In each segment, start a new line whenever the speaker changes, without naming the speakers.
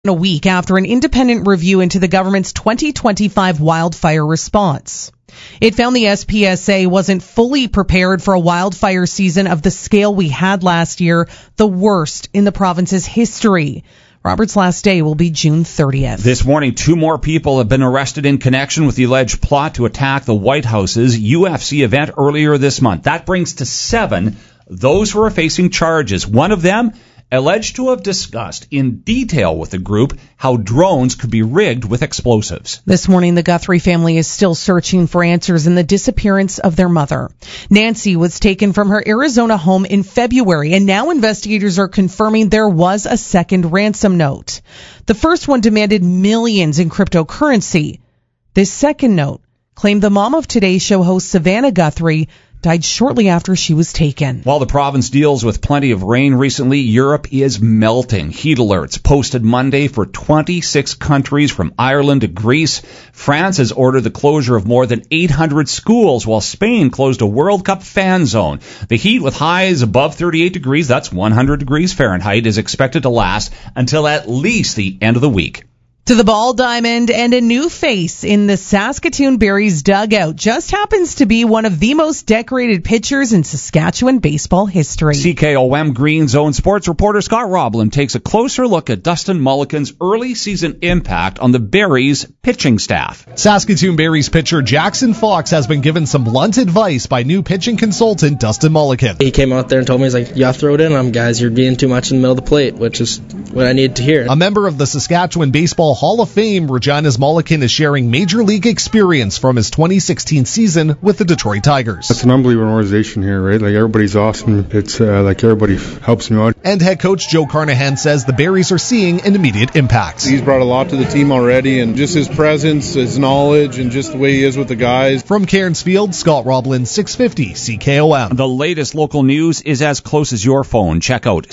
A week after an independent review into the government's 2025 wildfire response. It found the SPSA wasn't fully prepared for a wildfire season of the scale we had last year, the worst in the province's history. Robert's last day will be June 30th.
This morning, 2 more people have been arrested in connection with the alleged plot to attack the White House's UFC event earlier this month. That brings to 7 those who are facing charges. One of them alleged to have discussed in detail with the group how drones could be rigged with explosives.
This morning, the Guthrie family is still searching for answers in the disappearance of their mother. Nancy was taken from her Arizona home in February, and now investigators are confirming there was a second ransom note. The first one demanded millions in cryptocurrency. This second note claimed the mom of Today's Show host Savannah Guthrie died shortly after she was taken.
While the province deals with plenty of rain recently, Europe is melting. Heat alerts posted Monday for 26 countries from Ireland to Greece. France has ordered the closure of more than 800 schools, while Spain closed a World Cup fan zone. The heat with highs above 38 degrees, that's 100 degrees Fahrenheit, is expected to last until at least the end of the week.
To the ball diamond, and a new face in the Saskatoon Berries dugout. Just happens to be one of the most decorated pitchers in Saskatchewan baseball history.
CKOM Green Zone sports reporter Scott Roblin takes a closer look at Dustin Mulliken's early season impact on the Berries pitching staff.
Saskatoon Berries pitcher Jackson Fox has been given some blunt advice by new pitching consultant Dustin Mulliken.
He came out there and told me, he's like, you have to throw it in. Guys, you're being too much in the middle of the plate, which is what I needed to hear.
A member of the Saskatchewan Baseball Hall of Fame, Regina's Mulliken is sharing major league experience from his 2016 season with the Detroit Tigers.
It's an unbelievable organization here, right? Like, everybody's awesome. It's like everybody helps me out.
And head coach Joe Carnahan says the Berries are seeing an immediate impact.
He's brought a lot to the team already, and just his presence, his knowledge, and just the way he is with the guys.
From Cairnsfield, Scott Roblin, 650 CKOM.
The latest local news is as close as your phone. Check out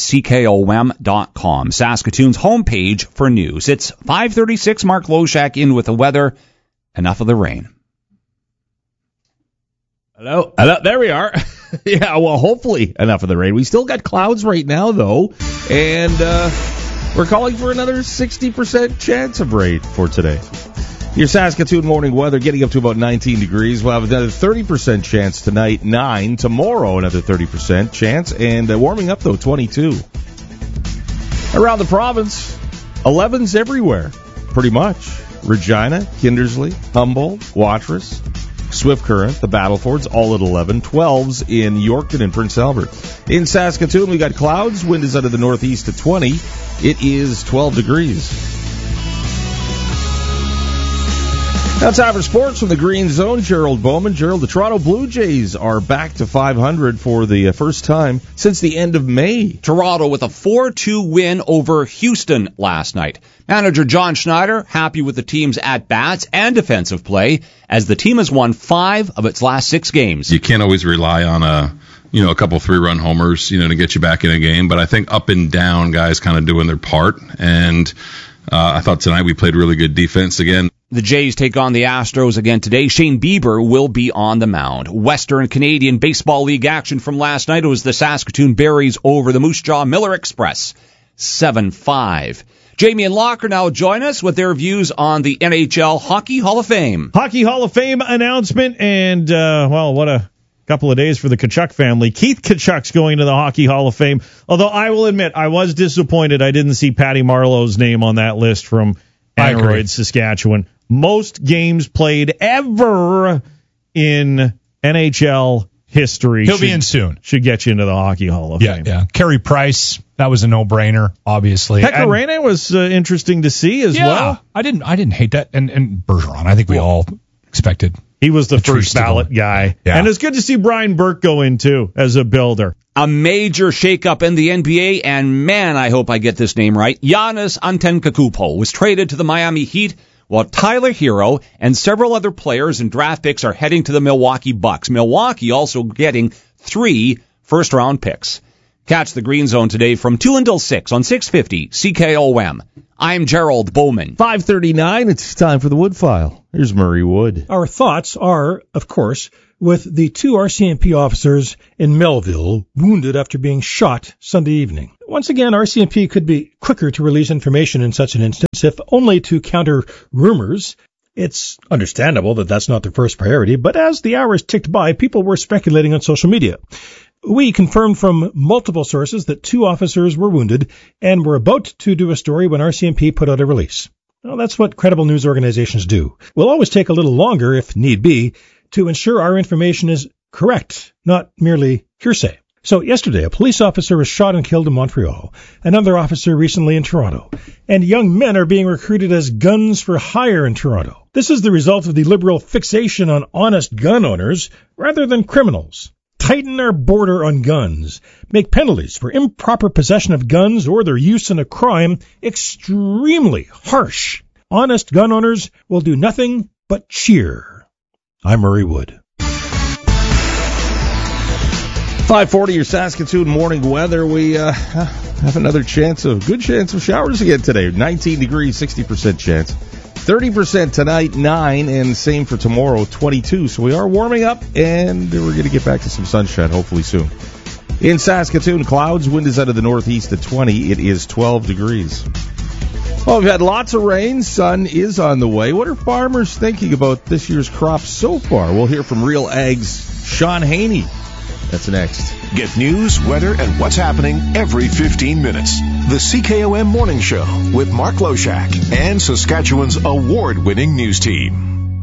CKOM.com, Saskatoon's homepage for news. It's 5:36. Mark Loshak in with the weather. Enough of the rain.
Hello. There we are. Yeah, well, hopefully enough of the rain. We still got clouds right now, though, and we're calling for another 60% chance of rain for today. Your Saskatoon morning weather getting up to about 19 degrees. We'll have another 30% chance tonight, 9. Tomorrow, another 30% chance, and warming up, though, 22. Around the province, 11s everywhere. Pretty much. Regina, Kindersley, Humboldt, Watrous, Swift Current, the Battlefords, all at 11. 12s in Yorkton and Prince Albert. In Saskatoon, we got clouds. Wind is out of the northeast at 20. It is 12 degrees. Now time for sports from the Green Zone. Gerald Bowman. Gerald, the Toronto Blue Jays are back to 500 for the first time since the end of May.
Toronto with a 4-2 win over Houston last night. Manager John Schneider happy with the team's at-bats and defensive play as the team has won 5 of its last 6 games.
You can't always rely on a couple 3-run homers, to get you back in a game. But I think up and down guys kind of doing their part. And I thought tonight we played really good defense again.
The Jays take on the Astros again today. Shane Bieber will be on the mound. Western Canadian Baseball League action from last night. It was the Saskatoon Berries over the Moose Jaw Miller Express. 7-5. Jamie and Locker now join us with their views on the NHL Hockey Hall of Fame.
Hockey Hall of Fame announcement, and, what a couple of days for the Tkachuk family. Keith Tkachuk's going to the Hockey Hall of Fame, although I will admit I was disappointed I didn't see Patty Marleau's name on that list from Aneroid, Saskatchewan. Most games played ever in NHL history.
He'll be in soon.
Should get you into the Hockey Hall of Fame.
Yeah. Carey Price, that was a no-brainer, obviously.
Pecorine was interesting to see as well.
I didn't hate that. And Bergeron, I think we all expected.
He was the first ballot guy. Yeah. And it's good to see Brian Burke go in, too, as a builder.
A major shakeup in the NBA, and man, I hope I get this name right. Giannis Antetokounmpo was traded to the Miami Heat, while Tyler Hero and several other players and draft picks are heading to the Milwaukee Bucks. Milwaukee also getting 3 first-round picks. Catch the Green Zone today from 2 until 6 on 650 CKOM. I'm Gerald Bowman.
5:39, it's time for the Wood File. Here's Murray Wood.
Our thoughts are, of course, with the 2 RCMP officers in Melville wounded after being shot Sunday evening. Once again, RCMP could be quicker to release information in such an instance, if only to counter rumors. It's understandable that that's not their first priority, but as the hours ticked by, people were speculating on social media. We confirmed from multiple sources that 2 officers were wounded and were about to do a story when RCMP put out a release. Well, that's what credible news organizations do. We'll always take a little longer, if need be, to ensure our information is correct, not merely hearsay. So yesterday, a police officer was shot and killed in Montreal, another officer recently in Toronto, and young men are being recruited as guns for hire in Toronto. This is the result of the Liberal fixation on honest gun owners rather than criminals. Tighten our border on guns. Make penalties for improper possession of guns or their use in a crime extremely harsh. Honest gun owners will do nothing but cheer. I'm Murray Wood.
5:40, your Saskatoon morning weather. We have another good chance of showers again today. 19 degrees, 60% chance. 30% tonight, 9, and same for tomorrow, 22. So we are warming up, and we're going to get back to some sunshine hopefully soon. In Saskatoon, clouds, wind is out of the northeast at 20. It is 12 degrees. Well, we've had lots of rain. Sun is on the way. What are farmers thinking about this year's crops so far? We'll hear from Real Ag's Sean Haney. That's next.
Get news, weather, and what's happening every 15 minutes. The CKOM Morning Show with Mark Loshak and Saskatchewan's award-winning news team.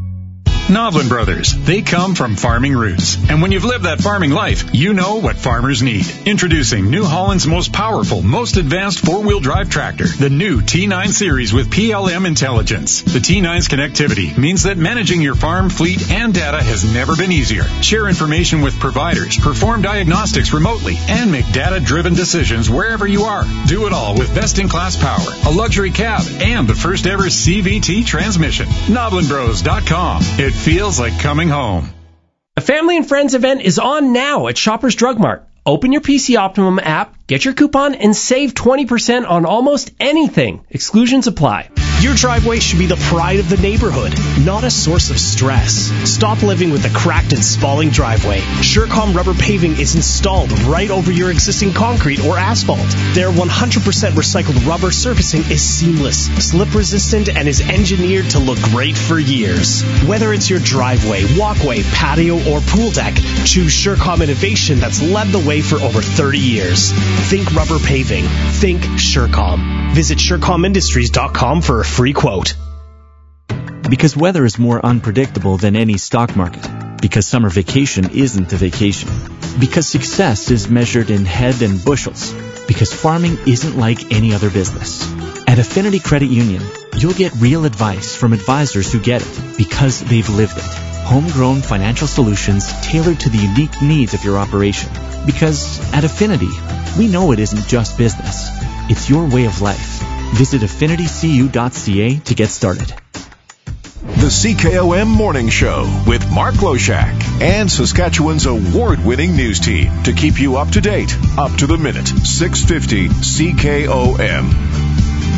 Noblin Brothers. They come from farming roots. And when you've lived that farming life, you know what farmers need. Introducing New Holland's most powerful, most advanced four-wheel drive tractor, the new T9 series with PLM intelligence. The T9's connectivity means that managing your farm, fleet, and data has never been easier. Share information with providers, perform diagnostics remotely, and make data-driven decisions wherever you are. Do it all with best-in-class power, a luxury cab, and the first-ever CVT transmission. NoblinBros.com. It feels like coming home.
The Family and Friends event is on now at Shoppers Drug Mart. Open your PC Optimum app, get your coupon, and save 20% on almost anything. Exclusions apply.
Your driveway should be the pride of the neighborhood, not a source of stress. Stop living with a cracked and spalling driveway. Surecom rubber paving is installed right over your existing concrete or asphalt. Their 100% recycled rubber surfacing is seamless, slip-resistant, and is engineered to look great for years. Whether it's your driveway, walkway, patio, or pool deck, choose Surecom innovation that's led the way for over 30 years. Think rubber paving. Think Surecom. Visit SurecomIndustries.com for a free quote.
Because weather is more unpredictable than any stock market. Because summer vacation isn't a vacation. Because success is measured in head and bushels. Because farming isn't like any other business. At Affinity Credit Union, you'll get real advice from advisors who get it because they've lived it. Homegrown financial solutions tailored to the unique needs of your operation. Because at Affinity, we know it isn't just business. It's your way of life. Visit affinitycu.ca to get started.
The CKOM Morning Show with Mark Loshak and Saskatchewan's award-winning news team to keep you up to date, up to the minute. 650 CKOM.